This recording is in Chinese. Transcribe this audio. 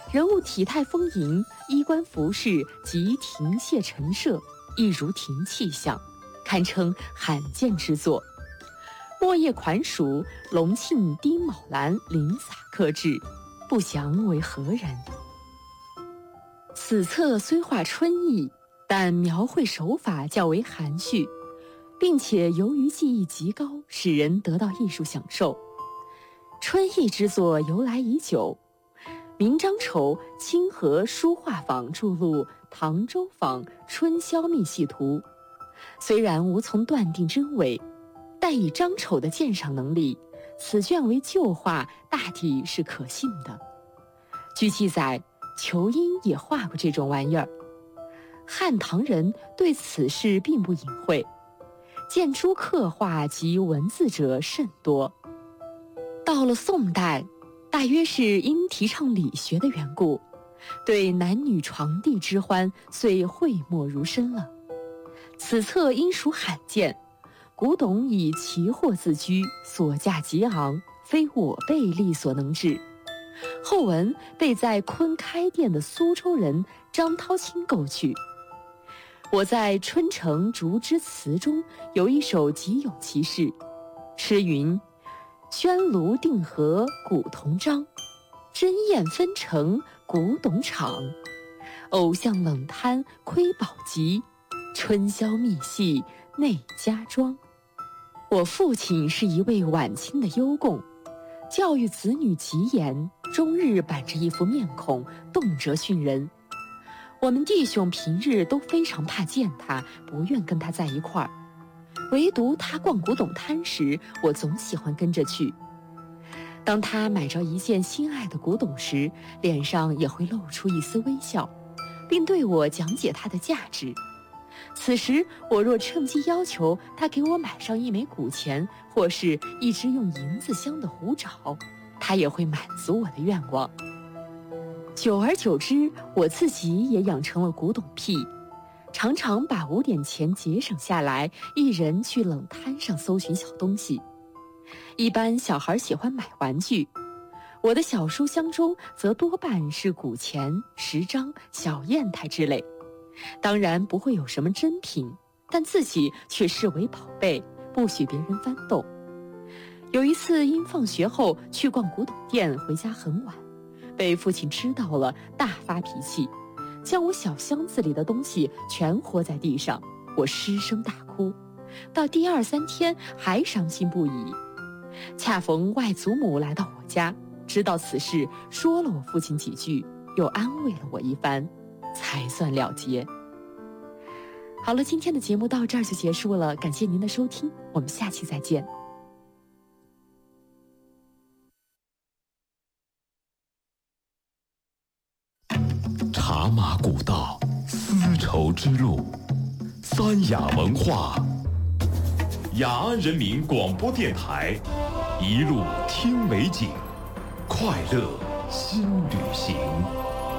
人物体态丰盈，衣冠服饰及庭榭陈设，一如庭气象，堪称罕见之作。墨叶款属隆庆丁卯兰林洒刻制，不详为何人。此册虽画春意，但描绘手法较为含蓄，并且由于技艺极高，使人得到艺术享受。春意之作由来已久，明张丑清河书画坊著录《唐周坊春宵秘系图》，虽然无从断定真伪，但以张丑的鉴赏能力，此卷为旧画，大抵是可信的。据记载，仇英也画过这种玩意儿。汉唐人对此事并不隐晦，见诸刻画及文字者甚多。到了宋代，大约是因提倡理学的缘故，对男女床笫之欢遂讳莫如深了。此册因属罕见，古董以奇货自居，所价极昂，非我辈力所能治。后文被在昆开店的苏州人张涛清购去。我在《春城竹枝词》中有一首极有其事，诗云：宣炉定河古铜章，针砚纷呈古董场。偶像冷贪窥宝集，春宵秘系内家庄。我父亲是一位晚清的优贡，教育子女极严，终日板着一副面孔，动辄训人。我们弟兄平日都非常怕见他，不愿跟他在一块儿。唯独他逛古董摊时，我总喜欢跟着去。当他买着一件心爱的古董时，脸上也会露出一丝微笑，并对我讲解它的价值。此时我若趁机要求他给我买上一枚古钱，或是一只用银子镶的壶爪，他也会满足我的愿望。久而久之，我自己也养成了古董癖，常常把5点钱节省下来，一人去冷摊上搜寻小东西。一般小孩喜欢买玩具，我的小书箱中则多半是古钱、时章、小砚台之类。当然不会有什么珍品，但自己却视为宝贝，不许别人翻动。有一次因放学后去逛古董店，回家很晚，被父亲知道了，大发脾气，将我小箱子里的东西全活在地上，我失声大哭，到第2、3天还伤心不已。恰逢外祖母来到我家，知道此事，说了我父亲几句，又安慰了我一番，才算了结。好了，今天的节目到这儿就结束了，感谢您的收听，我们下期再见。 茶马古道，丝绸之路，三雅文化，雅安人民广播电台，一路听美景，快乐新旅行。